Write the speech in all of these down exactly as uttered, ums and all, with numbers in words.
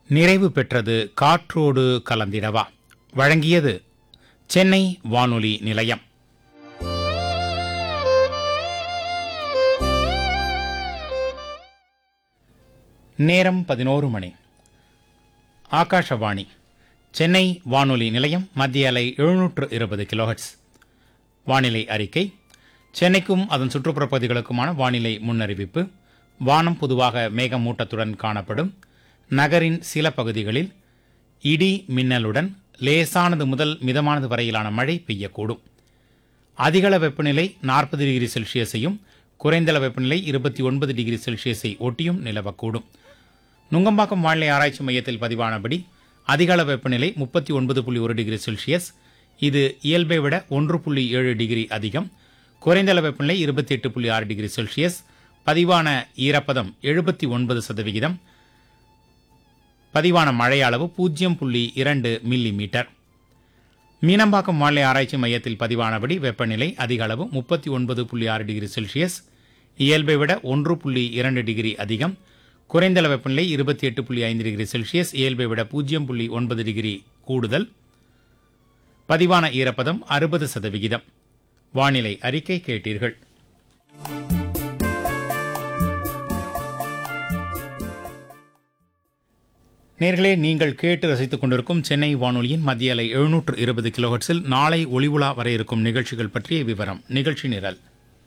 நிறைவு பெற்றது காற்றோடு கலந்திடவா. வழங்கியது சென்னை வானொலி நிலையம். நேரம் பதினோரு மணி. ஆகாஷவாணி சென்னை வானொலி நிலையம். மத்திய அலை எழுநூற்று இருபது கிலோஹெட்ஸ். வானிலை அறிக்கை. சென்னைக்கும் அதன் சுற்றுப்புற பகுதிகளுக்குமான வானிலை முன்னறிவிப்பு. வானம் பொதுவாக மேகமூட்டத்துடன் காணப்படும். நகரின் சில பகுதிகளில் இடி மின்னலுடன் லேசானது முதல் மிதமானது வரையிலான மழை பெய்யக்கூடும். அதிகள வெப்பநிலை நாற்பது டிகிரி செல்சியஸையும் குறைந்தள வெப்பநிலை இருபத்தி ஒன்பது டிகிரி செல்சியஸை ஒட்டியும் நிலவக்கூடும். நுங்கம்பாக்கம் வானிலை ஆராய்ச்சி மையத்தில் பதிவானபடி அதிகள வெப்பநிலை முப்பத்தி ஒன்பது புள்ளி ஒரு டிகிரி செல்சியஸ். இது இயல்பை விட ஒன்று புள்ளி ஏழு டிகிரி அதிகம். குறைந்தள வெப்பநிலை இருபத்தி எட்டு புள்ளி ஆறு டிகிரி செல்சியஸ். பதிவான ஈரப்பதம் எழுபத்தி ஒன்பது சதவிகிதம். பதிவான மழை அளவு பூஜ்ஜியம் புள்ளி இரண்டு மில்லி மீட்டர். மீனம்பாக்கம் வானிலை ஆராய்ச்சி மையத்தில் பதிவானபடி வெப்பநிலை அதிக அளவு முப்பத்தி ஒன்பது புள்ளி ஆறு டிகிரி செல்சியஸ். இயல்பை விட ஒன்று புள்ளி இரண்டு டிகிரி அதிகம். குறைந்தள வெப்பநிலை இருபத்தி எட்டு புள்ளி ஐந்து டிகிரி செல்சியஸ். இயல்பை விட பூஜ்ஜியம் புள்ளி ஒன்பது டிகிரி கூடுதல். பதிவான ஈரப்பதம் அறுபது சதவிகிதம். வானிலை அறிக்கை கேட்டீர்கள். நேர்களே, நீங்கள் கேட்டு ரசித்துக் கொண்டிருக்கும் சென்னை வானொலியின் மத்திய அலை எழுநூற்று இருபது கிலோஹெட்ஸில் நாளை ஒளிவுலா வர இருக்கும் நிகழ்ச்சிகள் பற்றிய விவரம். நிகழ்ச்சி நிரல்.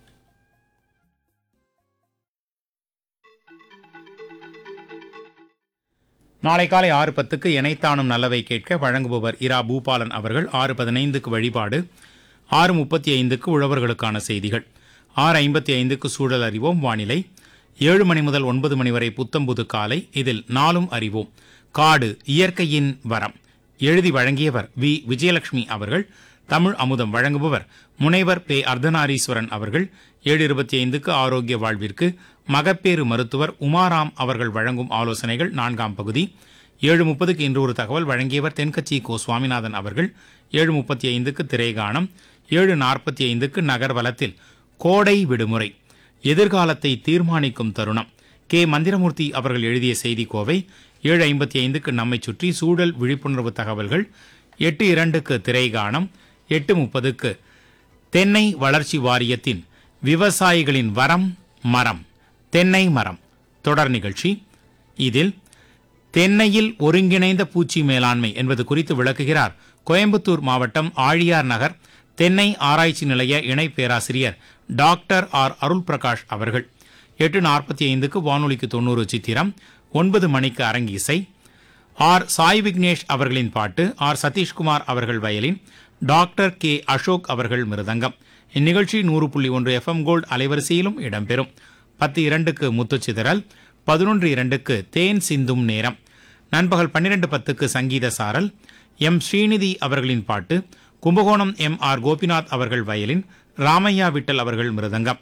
நாளை காலை ஆறு பத்துக்கு எனைத்தானும் நல்லவை கேட்க வழங்குபவர் இரா பூபாலன் அவர்கள். ஆறு பதினைந்துக்கு வழிபாடு. ஆறு முப்பத்தி ஐந்துக்கு உழவர்களுக்கான செய்திகள். ஆறு ஐம்பத்தி ஐந்துக்கு சூழல் அறிவோம் வானிலை. ஏழு மணி முதல் ஒன்பது மணி வரை புத்தம்புது காலை. இதில் நாளும் அறிவோம். காடு இயற்கையின் வரம். எழுதி வழங்கியவர் வி விஜயலட்சுமி அவர்கள். தமிழ் அமுதம் வழங்குபவர் முனைவர் பே அர்த்தநாரீஸ்வரன் அவர்கள். ஏழு இருபத்தி ஐந்துக்கு ஆரோக்கிய வாழ்விற்கு மகப்பேறு மருத்துவர் உமாராம் அவர்கள் வழங்கும் ஆலோசனைகள் நான்காம் பகுதி. ஏழு முப்பதுக்கு இன்று ஒரு தகவல் வழங்கியவர் தென்கட்சி கோ சுவாமிநாதன் அவர்கள். ஏழு முப்பத்தி ஐந்துக்கு திரைகானம். ஏழு நாற்பத்தி ஐந்துக்கு நகர்வலத்தில் கோடை விடுமுறை எதிர்காலத்தை தீர்மானிக்கும் தருணம். கே மந்திரமூர்த்தி அவர்கள் எழுதிய செய்தி கோவை. ஏழு ஐம்பத்தி ஐந்துக்கு நம்மை சுற்றி சூழல் விழிப்புணர்வு தகவல்கள். எட்டு இரண்டுக்கு திரைகானம். எட்டு முப்பதுக்கு தென்னை வளர்ச்சி வாரியத்தின் விவசாயிகளின் வரம் மரம் தென்னை மரம் தொடர் நிகழ்ச்சி. இதில் தென்னையில் ஒருங்கிணைந்த பூச்சி மேலாண்மை என்பது குறித்து விளக்குகிறார் கோயம்புத்தூர் மாவட்டம் ஆழியார் நகர் தென்னை ஆராய்ச்சி நிலைய இணை பேராசிரியர் டாக்டர் ஆர் அருள் பிரகாஷ் அவர்கள். எட்டு நாற்பத்தி ஐந்துக்கு வானொலிக்கு தொண்ணூறு சித்திரம். ஒன்பது மணிக்கு அரங்கிசை. ஆர் சாய் விக்னேஷ் அவர்களின் பாட்டு. ஆர் சதீஷ்குமார் அவர்கள் வயலின். டாக்டர் கே அசோக் அவர்கள் மிருதங்கம். இந்நிகழ்ச்சி நூறு புள்ளி ஒன்று எஃப் எம் கோல்டு அலைவரிசையிலும் இடம்பெறும். பத்து இரண்டுக்கு முத்துச்சிதறல். பதினொன்று இரண்டுக்கு தேன் சிந்தும் நேரம். நண்பகல் பன்னிரண்டு பத்துக்கு சங்கீத சாரல். எம் ஸ்ரீநிதி அவர்களின் பாட்டு. கும்பகோணம் எம் ஆர் கோபிநாத் அவர்கள் வயலின். ராமையா விட்டல் அவர்கள் மிருதங்கம்.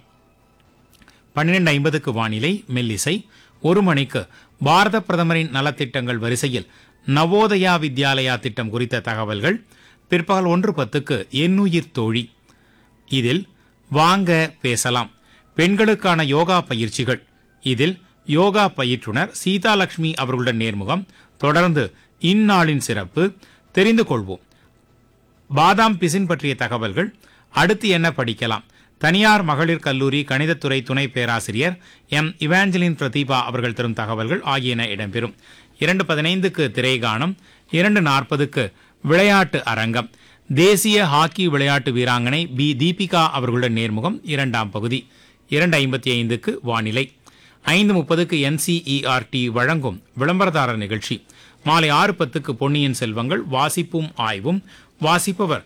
பன்னிரண்டு ஐம்பதுக்கு வானிலை மெல்லிசை. ஒரு மணிக்கு பாரத பிரதமரின் நலத்திட்டங்கள் வரிசையில் நவோதயா வித்யாலயா திட்டம் குறித்த தகவல்கள். பிற்பகல் ஒன்று பத்துக்கு எண்ணுயிர் தோழி. இதில் வாங்க பேசலாம் பெண்களுக்கான யோகா பயிற்சிகள். இதில் யோகா பயிற்றுனர் சீதாலட்சுமி அவர்களுடன் நேர்முகம். தொடர்ந்து இந்நாளின் சிறப்பு தெரிந்து கொள்வோம். பாதாம் பிசின் பற்றிய தகவல்கள். அடுத்து என்ன படிக்கலாம். தனியார் மகளிர் கல்லூரி கணிதத்துறை துணை பேராசிரியர் எம் இவாஞ்சலின் பிரதீபா அவர்கள் தரும் தகவல்கள் ஆகியன இடம்பெறும். இரண்டு பதினைந்துக்கு திரைகானம். இரண்டு நாற்பதுக்கு விளையாட்டு அரங்கம். தேசிய ஹாக்கி விளையாட்டு வீராங்கனை பி தீபிகா அவர்களுடன் நேர்முகம் இரண்டாம் பகுதி. இரண்டு ஐம்பத்தி ஐந்துக்கு வானிலை. ஐந்து முப்பதுக்கு என்சிஇஆர்டி வழங்கும் விளம்பரதாரர் நிகழ்ச்சி. மாலை ஆறு பத்துக்கு பொன்னியின் செல்வங்கள் வாசிப்பும் ஆய்வும். வாசிப்பவர்